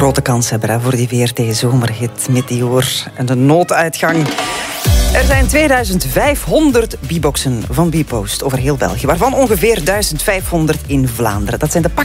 grote kans hebben hè, voor die VRT-zomerhit Meteor en de nooduitgang. Er zijn 2500 bboxen van Bpost over heel België, waarvan ongeveer 1500 in Vlaanderen. Dat zijn de